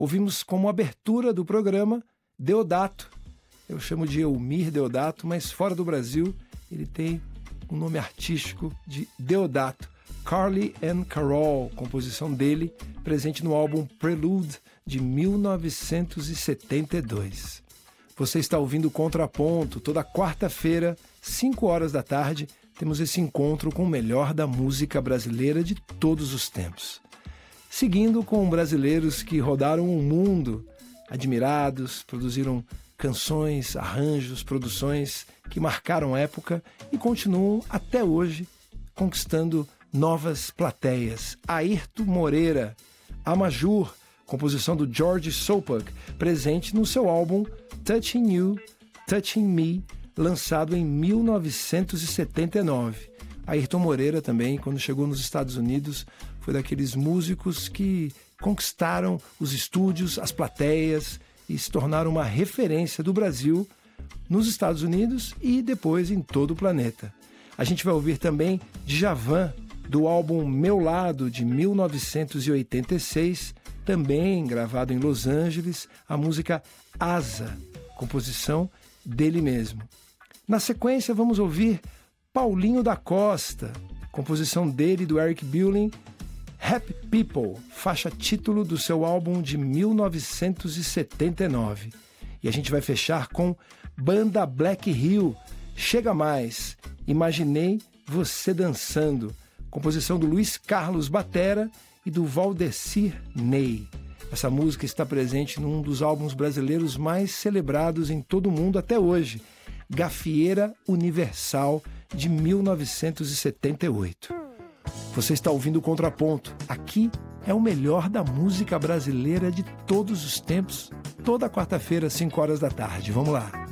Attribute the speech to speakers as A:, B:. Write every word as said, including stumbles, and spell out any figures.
A: ouvimos como abertura do programa Deodato. Eu chamo de Eumir Deodato, mas fora do Brasil ele tem o nome artístico de Deodato. Carly and Carol, composição dele, presente no álbum Prelude de mil novecentos e setenta e dois. Você está ouvindo o Contraponto. Toda quarta-feira, cinco horas da tarde, temos esse encontro com o melhor da música brasileira de todos os tempos. Seguindo com brasileiros que rodaram o mundo, admirados, produziram canções, arranjos, produções que marcaram época e continuam até hoje conquistando novas plateias. Airto Moreira, Amajur, composição do George Sopak, presente no seu álbum Touching You, Touching Me, lançado em mil novecentos e setenta e nove. Airton Moreira também, quando chegou nos Estados Unidos, foi daqueles músicos que conquistaram os estúdios, as plateias e se tornaram uma referência do Brasil nos Estados Unidos e depois em todo o planeta. A gente vai ouvir também Djavan, do álbum Meu Lado, de mil novecentos e oitenta e seis, também gravado em Los Angeles, a música Asa, composição dele mesmo. Na sequência, vamos ouvir Paulinho da Costa, composição dele, do Eric Buehling, Happy People, faixa título do seu álbum de mil novecentos e setenta e nove. E a gente vai fechar com Banda Black Hill, Chega Mais, Imaginei Você Dançando, composição do Luiz Carlos Batera e do Valdecir Ney. Essa música está presente num dos álbuns brasileiros mais celebrados em todo o mundo até hoje, Gafieira Universal, de mil novecentos e setenta e oito. Você está ouvindo o Contraponto. Aqui é o melhor da música brasileira de todos os tempos, toda quarta-feira, cinco horas da tarde. Vamos lá.